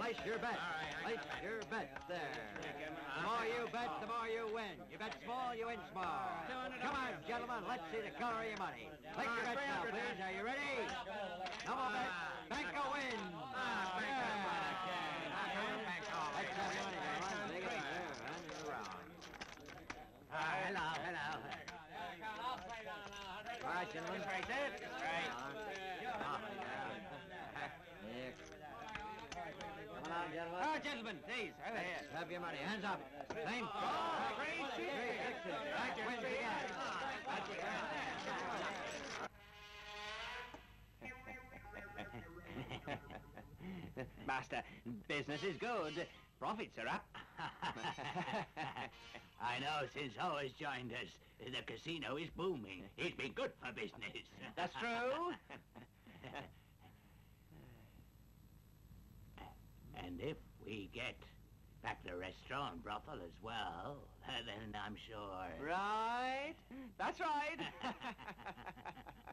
Place your bet. Place your bet there. The more you bet, the more you win. You bet small, you win small. Come on, gentlemen, let's see the color of your money. Place your bets now, please. Are you ready? No more bets. Banco wins. Let's have your money, gentlemen. Take it there and around. Hello. All right, gentlemen. Right there. Right. Come on, gentlemen. Oh, gentlemen, please. Let's have your money. Hands up. Thank God. Great. That wins again. Master, business is good. Profits are up. I know, since Howard's joined us, the casino is booming. It's been good for business. That's true. And if we get back the restaurant brothel as well, then I'm sure... Right. That's right.